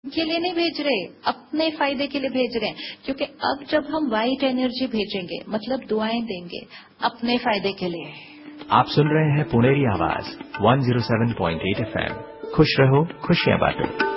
के लिए नहीं भेज रहे, अपने फायदे के लिए भेज रहे हैं, क्योंकि अब जब हम वाइट एनर्जी भेजेंगे मतलब दुआएं देंगे अपने फायदे के लिए। आप सुन रहे हैं पुणेरी आवाज 107.8 FM। खुश रहो, खुशियां बांटो।